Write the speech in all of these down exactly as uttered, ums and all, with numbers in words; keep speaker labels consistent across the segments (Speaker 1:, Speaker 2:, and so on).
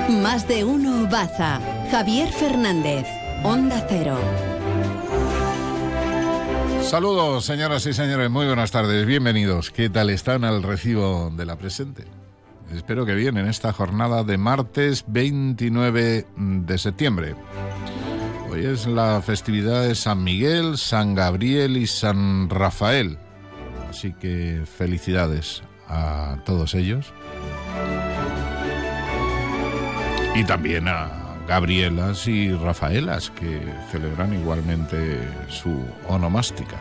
Speaker 1: Más de uno Baza. Javier Fernández, Onda Cero.
Speaker 2: Saludos, señoras y señores, muy buenas tardes, bienvenidos. ¿Qué tal están al recibo de la presente? Espero que bien en esta jornada de martes veintinueve de septiembre. Hoy es la festividad de San Miguel, San Gabriel y San Rafael. Así que felicidades a todos ellos. Y también a Gabrielas y Rafaelas, que celebran igualmente su onomástica.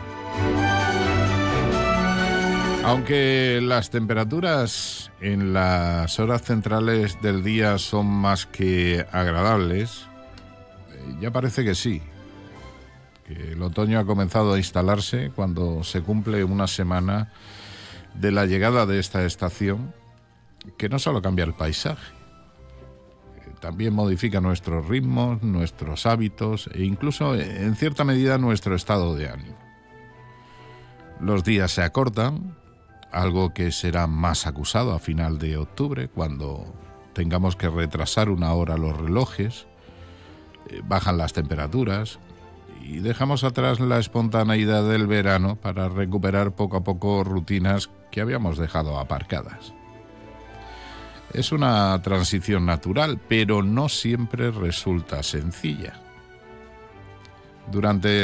Speaker 2: Aunque las temperaturas en las horas centrales del día son más que agradables, ya parece que sí, que el otoño ha comenzado a instalarse cuando se cumple una semana de la llegada de esta estación, que no solo cambia el paisaje, también modifica nuestros ritmos, nuestros hábitos e incluso, en cierta medida, nuestro estado de ánimo. Los días se acortan, algo que será más acusado a final de octubre, cuando tengamos que retrasar una hora los relojes, eh, bajan las temperaturas y dejamos atrás la espontaneidad del verano para recuperar poco a poco rutinas que habíamos dejado aparcadas. Es una transición natural, pero no siempre resulta sencilla. Durante